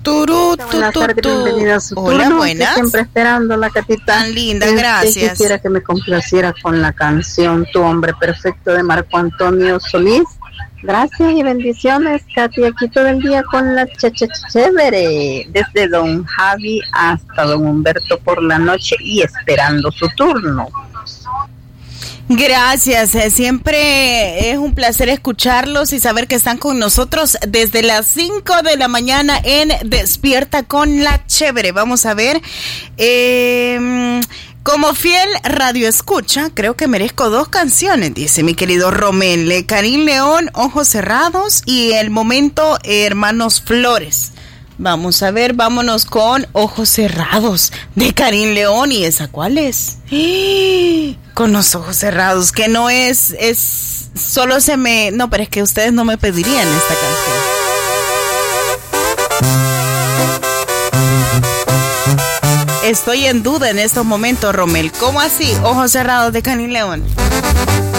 Buenas tardes, bienvenida a su Hola, turno. buenas. Siempre esperando la Catita. Tan linda, gracias. Quisiera que me complaciera con la canción Tu Hombre Perfecto de Marco Antonio Solís. Gracias y bendiciones, Katy, aquí todo el día con la chévere, desde don Javi hasta don Humberto por la noche y esperando su turno. Gracias, siempre es un placer escucharlos y saber que están con nosotros desde las 5 de la mañana en Despierta con la Chévere. Vamos a ver, como fiel radio escucha, creo que merezco 2 canciones, dice mi querido Romel. Karin León, Ojos Cerrados, y el momento, Hermanos Flores. Vamos a ver, vámonos con Ojos Cerrados de Karin León. ¿Y esa cuál es? Con los ojos cerrados, que no es solo se me... No, pero es que ustedes no me pedirían esta canción. Estoy en duda en estos momentos, Romel. ¿Cómo así? Ojos Cerrados de Karin León.